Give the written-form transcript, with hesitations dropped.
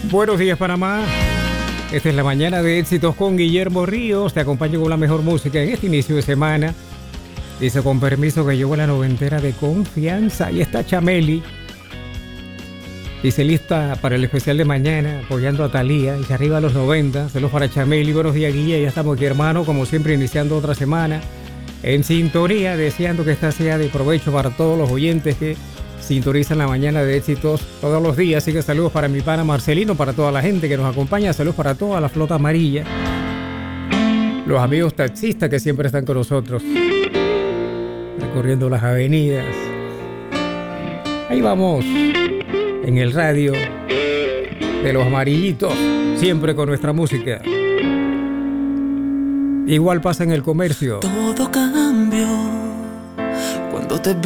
Buenos días, Panamá. Esta es la mañana de éxitos con Guillermo Ríos. Te acompaño con la mejor música en este inicio de semana. Dice con permiso que llegó la noventera de confianza. Ahí está Chameli. Dice lista para el especial de mañana, apoyando a Thalía. Dice arriba a los 90. Saludos para Chameli. Buenos días, Guille. Ya estamos aquí, hermano, como siempre, iniciando otra semana. En sintonía, deseando que esta sea de provecho para todos los oyentes que sintonizan la mañana de éxitos todos los días. Así que saludos para mi pana Marcelino, para toda la gente que nos acompaña. Saludos para toda la flota amarilla. Los amigos taxistas que siempre están con nosotros, recorriendo las avenidas. Ahí vamos, en el radio de los amarillitos, siempre con nuestra música. Igual pasa en el comercio. Todo cambió cuando te vi.